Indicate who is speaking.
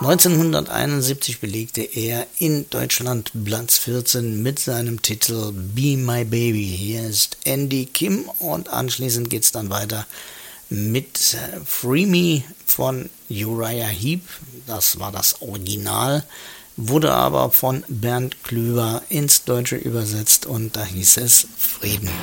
Speaker 1: 1971 belegte er in Deutschland Platz 14 mit seinem Titel Be My Baby. Hier ist Andy Kim und anschließend geht es dann weiter mit Free Me von Uriah Heep. Das war das Original, wurde aber von Bernd Klüver ins Deutsche übersetzt und da hieß es Frieden.